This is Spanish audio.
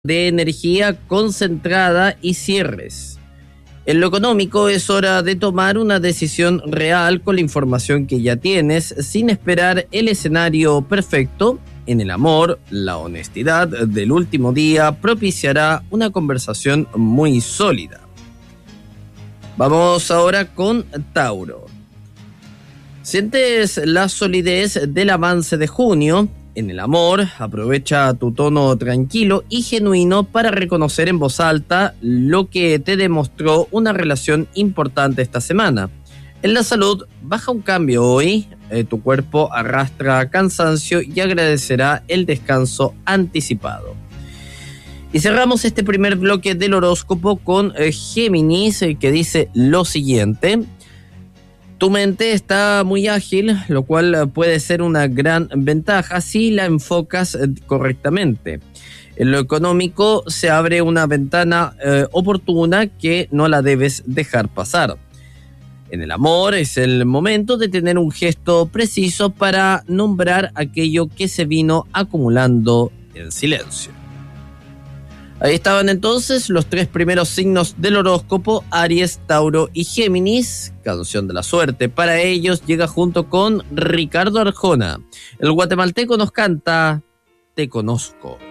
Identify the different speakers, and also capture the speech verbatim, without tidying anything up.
Speaker 1: de energía concentrada y cierres. En lo económico es hora de tomar una decisión real con la información que ya tienes, sin esperar el escenario perfecto. En el amor, la honestidad del último día propiciará una conversación muy sólida. Vamos ahora con Tauro. Sientes la solidez del avance de junio. En el amor, aprovecha tu tono tranquilo y genuino para reconocer en voz alta lo que te demostró una relación importante esta semana. En la salud, baja un cambio hoy. Eh, tu cuerpo arrastra cansancio y agradecerá el descanso anticipado. Y cerramos este primer bloque del horóscopo con eh, Géminis, eh, que dice lo siguiente. Tu mente está muy ágil, lo cual puede ser una gran ventaja si la enfocas correctamente. En lo económico se abre una ventana eh, oportuna que no la debes dejar pasar. En el amor es el momento de tener un gesto preciso para nombrar aquello que se vino acumulando en silencio. Ahí estaban entonces los tres primeros signos del horóscopo: Aries, Tauro y Géminis. Canción de la suerte para ellos llega junto con Ricardo Arjona. El guatemalteco nos canta Te Conozco.